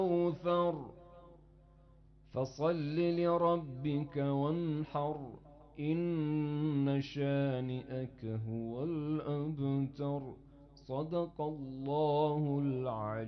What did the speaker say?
كوثر فصل لربك وانحر إن شانئك هو الأبتر. صدق الله العظيم.